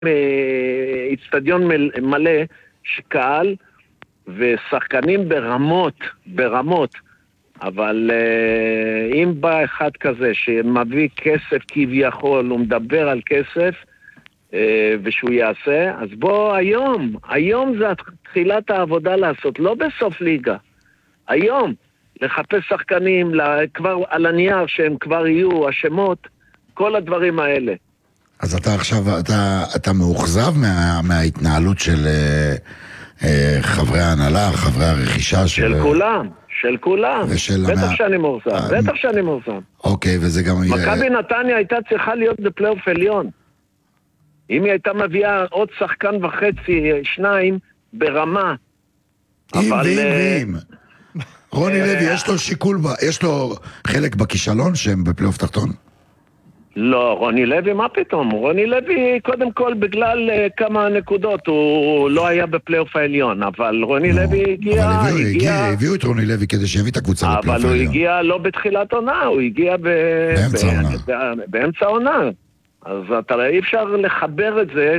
אצטדיון מלא שקהל ושחקנים ברמות, אבל אם בא אחד כזה שמביא כסף כביכול, הוא מדבר על כסף ושהוא יעשה, אז בוא היום זה תחילת העבודה לעשות, לא בסוף ליגה, היום לחפש שחקנים כבר על הנייר שהם כבר יהיו השמות, כל הדברים האלה. אז אתה עכשיו, אתה מאוכזב מההתנהלות של חברי ההנהלה, חברי הרכישה של כולם. בטח שאני מאוכזב. אוקיי, וזה גם... מכבי נתניה הייתה צריכה להיות בפלייאוף עליון. אם היא הייתה מביאה עוד שחקן וחצי, 2 ברמה. אם. רוני לוי, יש לו שיקול, יש לו חלק בכישלון שהם בפלייאוף תחתון? לא, רוני לוי, מה פתאום? רוני לוי, קודם כל, בגלל כמה נקודות, הוא לא היה בפלייאוף העליון, אבל רוני לוי הגיע... הביאו את רוני לוי כדי שיביא את הקבוצה בפלייאוף העליון. אבל הוא הגיע לא בתחילת עונה, הוא הגיע באמצע עונה. אז אי אפשר לחבר את זה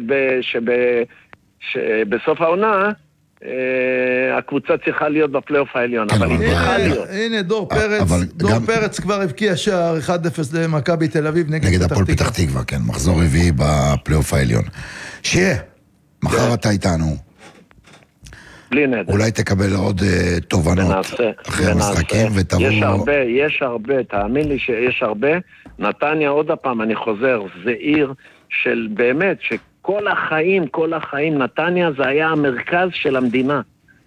שבסוף העונה... הקבוצה צריכה להיות בפלייאוף העליון, אבל היא צריכה להיות. הנה דור פרץ כבר הבקיע שער 1-0 למכבי תל אביב נגד הפועל פתח תקווה, כן, מחזור רביעי בפלייאוף העליון. שיהיה, מחר אתה איתנו, בלי נדר, אולי תקבל עוד תובנות אחרי המשחקים ותבוא... יש הרבה, תאמין לי שיש הרבה. נתניה, עוד הפעם אני חוזר, זה עיר של באמת, כל החיים, נתניה זה היה המרכז של המדינה.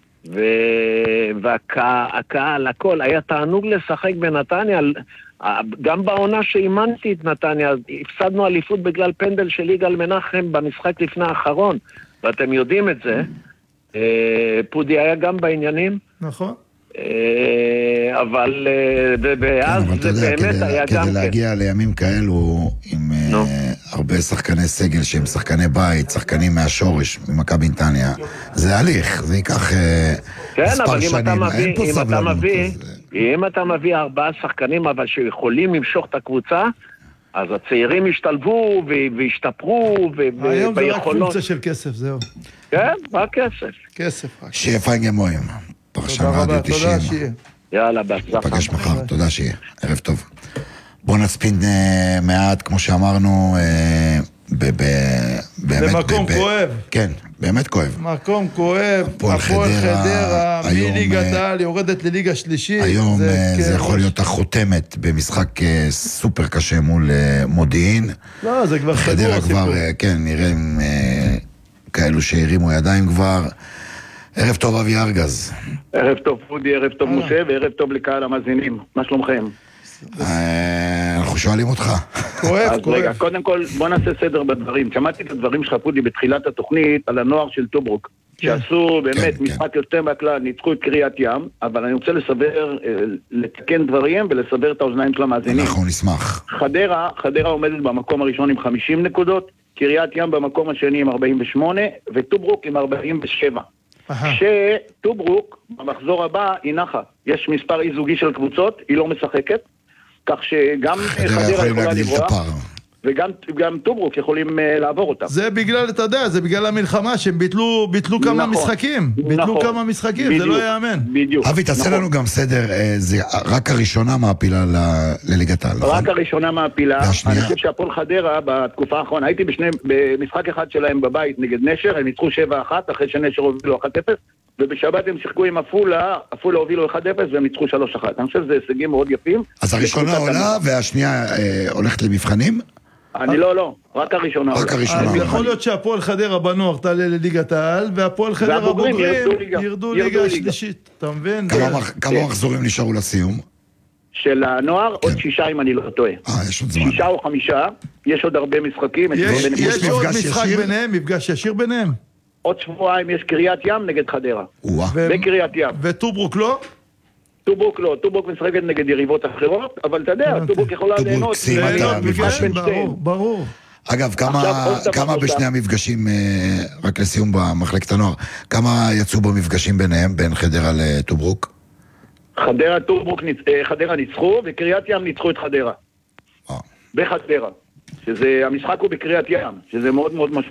והקהל, הכל, היה תענוג לשחק בנתניה. גם בעונה שאימנתי את נתניה, הפסדנו אליפות בגלל פנדל של יגאל מנחם במשחק לפני האחרון. ואתם יודעים את זה. פודי היה גם בעניינים. נכון. אבל ואז זה באמת היה גם... כדי להגיע לימים כאלו עם הרבה שחקני סגל שהם שחקני בית, שחקנים מהשורש, ממכבי נתניה, זה הליך, זה ייקח מספר שנים, אין פה סבלנות. אם אתה מביא 4 שחקנים אבל שיכולים למשוך את הקבוצה, אז הצעירים ישתלבו וישתפרו היום זה רק פונקציה של כסף, זהו. כן, רק כסף. שיהיה פיין גמויים. פרשן רדיו 90. תודה שיהיה. יאללה, בהצלחה. פגש מחר, תודה שיהיה. ערב טוב. בוא נספין מעט, כמו שאמרנו, במקום כואב. כן, באמת כואב. מקום כואב. הפועל חדרה, מליגת העל, יורדת לליגה שלישית. היום זה יכול להיות החותמת במשחק סופר קשה מול מודיעין. לא, זה כבר סגור. חדרה כבר, כן, נראה עם כאלו שהרימו ידיים כבר. ערב טוב אבי ארגז. ערב טוב פודי, ערב טוב משה, וערב טוב לקהל המאזינים. מה שלומכם? אנחנו שואלים אותך. כואב. רגע, קודם כל בוא נעשה סדר בדברים. שמעתי את הדברים שלך פודי בתחילת התוכנית על הנוער של טוברוק, שעשו באמת משחק יותר מהכלל, ניצחו את קריית ים, אבל אני רוצה לתקן דברים ולסבר את האוזניים של המאזינים. אנחנו נשמח. חדרה עומדת במקום הראשון עם 50 נקודות, קריית ים במקום השני עם 48, וטוברוק עם 47. שטוברוק במחזור הבא היא נחה. יש מספר איזוגי של קבוצות, היא לא משחקת, כך שגם חדרה יכולה לברוח, וגם טוברוק יכולים לעבור אותה. זה בגלל, אתה יודע, זה בגלל המלחמה שהם ביטלו כמה משחקים. ביטלו כמה משחקים, זה לא יאמן. בדיוק. אבי, תעשה לנו גם סדר, זה רק הראשונה מעפילה לליגת העל, נכון? רק הראשונה מעפילה. אני חושב שהפועל חדרה בתקופה האחרונה, הייתי במשחק אחד שלהם בבית נגד נשר, הם ניצחו 7-1, אחרי שנשר הובילו 1-0, ובשבת הם שיחקו עם אפולה הובילו 1-0 והם ניצחו 3-1. אני חושב שזה הישגים מאוד יפים. אז הראשונה עולה והשנייה הולכת למבחנים? אני לא, רק הראשונה. אז יכול להיות שהפועל חדרה בנוער תעלה לליגת העל, והפועל חדרה בוגרים ירדו ליגה שלישית. אתה מבין? כמה מחזורים נשארו לסיום? של הנוער, עוד 6 אם אני לא טועה. יש עוד זמן. 6 או 5, יש עוד הרבה משחקים. יש עוד משחק ביניהם, מפגש ישיר ביניהם? עוד שבועיים יש קריית ים נגד חדרה. בקריית ים. וטוברוק לא? טוברוק לא, טוברוק משחקת נגד יריבות אחרות, אבל אתה יודע, טוברוק יכולה ליהנות ברור. אגב, כמה בשני המפגשים, רק לסיום במחלקת הנוער, כמה יצאו במפגשים ביניהם, בין חדרה לטוברוק? חדרה ניצחו, וקריית ים ניצחו את חדרה. בחדרה. המשחק הוא בקריית ים, שזה מאוד מאוד משמעותי.